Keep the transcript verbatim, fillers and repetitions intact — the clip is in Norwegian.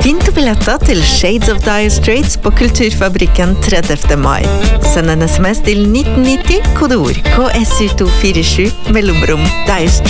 Finn du billetter til Shades of Dire Straits på Kulturfabrikken trettiende mai. Send en sms til nitten nitti, kodeord K S U to fire sju, mellomrom Dire Straits.